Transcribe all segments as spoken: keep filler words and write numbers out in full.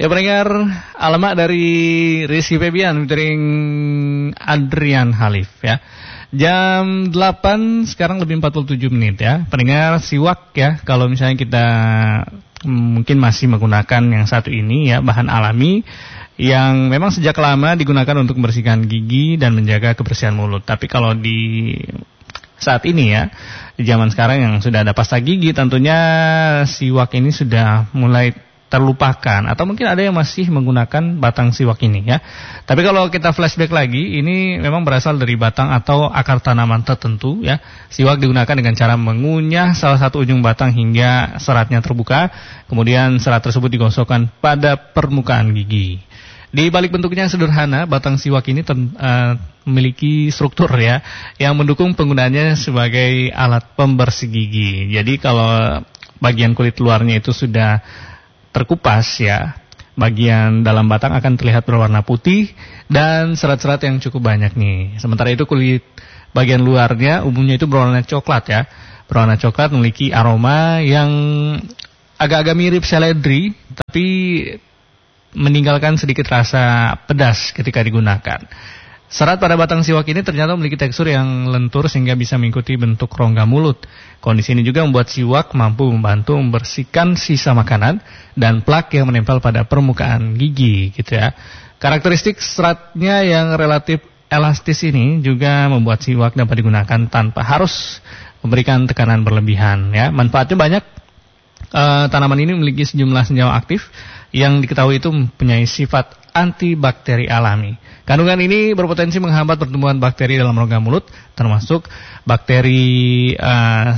Ya pendengar, alamat dari Rizky Febian featuring Adrian Halif ya. Jam delapan sekarang lebih empat puluh tujuh menit ya. Pendengar, siwak ya, kalau misalnya kita mungkin masih menggunakan yang satu ini ya, bahan alami yang memang sejak lama digunakan untuk membersihkan gigi dan menjaga kebersihan mulut. Tapi kalau di saat ini ya, di zaman sekarang yang sudah ada pasta gigi, tentunya siwak ini sudah mulai terlupakan, atau mungkin ada yang masih menggunakan batang siwak ini ya. Tapi kalau kita flashback lagi, ini memang berasal dari batang atau akar tanaman tertentu ya. Siwak digunakan dengan cara mengunyah salah satu ujung batang hingga seratnya terbuka, kemudian serat tersebut digosokkan pada permukaan gigi. Di balik bentuknya yang sederhana, batang siwak ini ten, uh, memiliki struktur ya yang mendukung penggunaannya sebagai alat pembersih gigi. Jadi kalau bagian kulit luarnya itu sudah terkupas ya, bagian dalam batang akan terlihat berwarna putih dan serat-serat yang cukup banyak nih. Sementara itu kulit bagian luarnya umumnya itu berwarna coklat ya. Berwarna coklat memiliki aroma yang agak-agak mirip seledri, tapi meninggalkan sedikit rasa pedas ketika digunakan. Serat pada batang siwak ini ternyata memiliki tekstur yang lentur sehingga bisa mengikuti bentuk rongga mulut. Kondisi ini juga membuat siwak mampu membantu membersihkan sisa makanan dan plak yang menempel pada permukaan gigi gitu ya. Karakteristik seratnya yang relatif elastis ini juga membuat siwak dapat digunakan tanpa harus memberikan tekanan berlebihan ya. Manfaatnya banyak. Uh, tanaman ini memiliki sejumlah senyawa aktif yang diketahui itu mempunyai sifat antibakteri alami. Kandungan ini berpotensi menghambat pertumbuhan bakteri dalam rongga mulut, termasuk bakteri uh,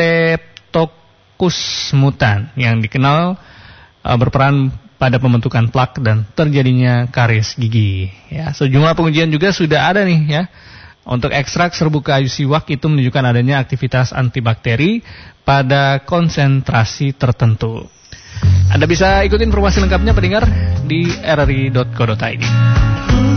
Streptococcus mutan yang dikenal uh, berperan pada pembentukan plak dan terjadinya karies gigi. Ya, sejumlah pengujian juga sudah ada nih ya. Untuk ekstrak serbuk kayu siwak itu menunjukkan adanya aktivitas antibakteri pada konsentrasi tertentu. Anda bisa ikuti informasi lengkapnya pendengar di r r i dot co dot i d.